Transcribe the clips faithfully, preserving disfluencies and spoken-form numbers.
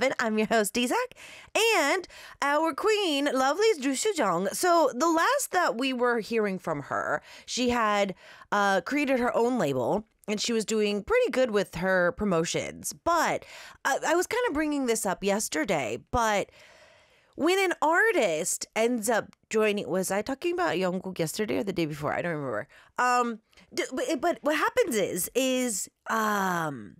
K-Poppin'. I'm your host, Dizak, and our queen, Lovely's Ju Shujong. So the last that we were hearing from her, she had uh, created her own label, and she was doing pretty good with her promotions. But I, I was kind of bringing this up yesterday, but when an artist ends up joining, was I talking about Jungkook yesterday or the day before? I don't remember. Um, but, but what happens is, is um,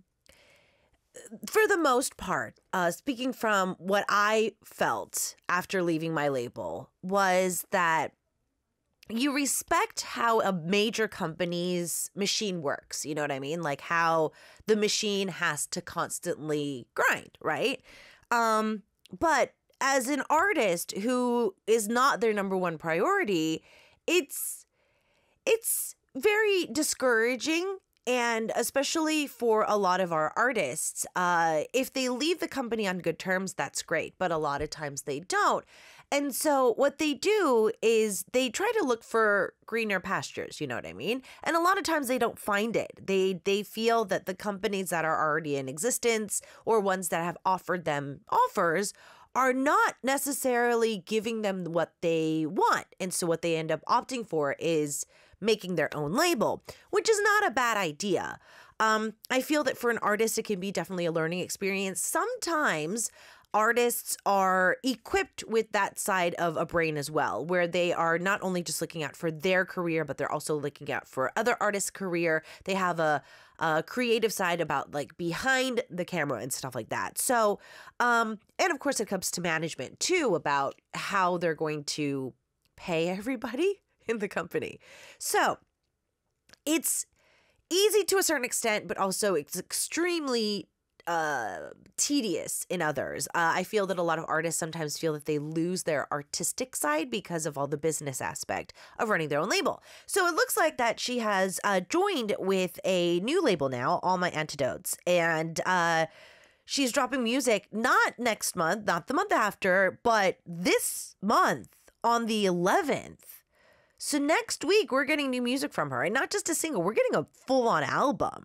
for the most part, uh, speaking from what I felt after leaving my label, was that you respect how a major company's machine works. You know what I mean? Like how the machine has to constantly grind, right? Um, but as an artist who is not their number one priority, it's it's very discouraging. And especially for a lot of our artists, uh, if they leave the company on good terms, that's great. But a lot of times they don't. And so what they do is they try to look for greener pastures, you know what I mean? And a lot of times they don't find it. They they feel that the companies that are already in existence or ones that have offered them offers are not necessarily giving them what they want. And so what they end up opting for is making their own label, which is not a bad idea. Um, I feel that for an artist, it can be definitely a learning experience. Sometimes artists are equipped with that side of a brain as well, where they are not only just looking out for their career, but they're also looking out for other artists' career. They have a, a creative side about like behind the camera and stuff like that. So, um, and of course it comes to management too, about how they're going to pay everybody in the company. So it's easy to a certain extent, but also it's extremely uh, tedious in others. Uh, I feel that a lot of artists sometimes feel that they lose their artistic side because of all the business aspect of running their own label. So it looks like that she has uh, joined with a new label now, All My Antidotes, and uh, she's dropping music not next month, not the month after, but this month on the eleventh. So next week, we're getting new music from her, and not just a single, we're getting a full-on album.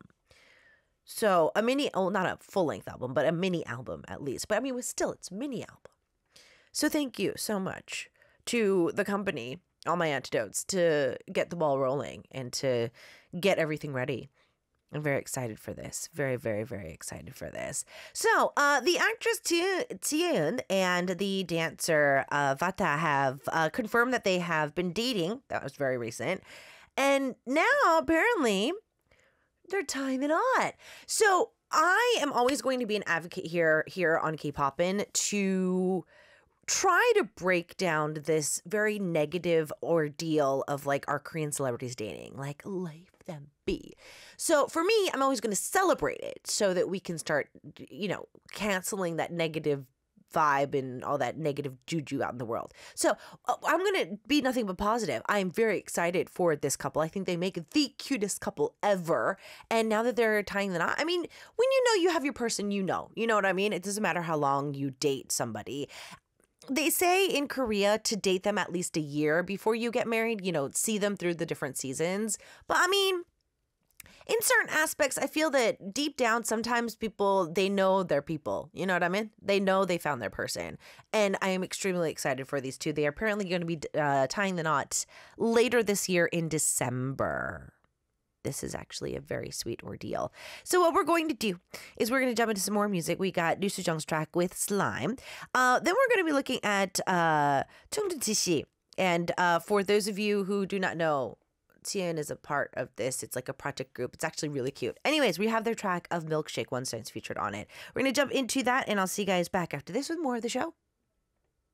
So a mini, oh, not a full-length album, but a mini album at least. But I mean, still, it's a mini album. So thank you so much to the company, All My Antidotes, to get the ball rolling and to get everything ready. I'm very excited for this. Very, very, very excited for this. So, uh, the actress Tien and the dancer uh, Vata have uh, confirmed that they have been dating. That was very recent. And now, apparently, they're tying the knot. So, I am always going to be an advocate here, here on K-Poppin' to try to break down this very negative ordeal of like our Korean celebrities dating. Like, leave them be. So for me, I'm always going to celebrate it so that we can start, you know, canceling that negative vibe and all that negative juju out in the world. So uh, I'm going to be nothing but positive. I'm very excited for this couple. I think they make the cutest couple ever. And now that they're tying the knot, I mean, when you know you have your person, you know, you know what I mean? It doesn't matter how long you date somebody. They say in Korea to date them at least a year before you get married, you know, see them through the different seasons. But I mean, in certain aspects, I feel that deep down, sometimes people, they know their people. You know what I mean? They know they found their person. And I am extremely excited for these two. They are apparently going to be uh, tying the knot later this year in December. This is actually a very sweet ordeal. So what we're going to do is we're going to jump into some more music. We got Lee Soo-jung's track with Slime. Uh, then we're going to be looking at uh, Chung Ji. And uh, for those of you who do not know, Tien is a part of this. It's like a project group. It's actually really cute. Anyways, we have their track of Milkshake. One Stone's featured on it. We're going to jump into that, and I'll see you guys back after this with more of the show.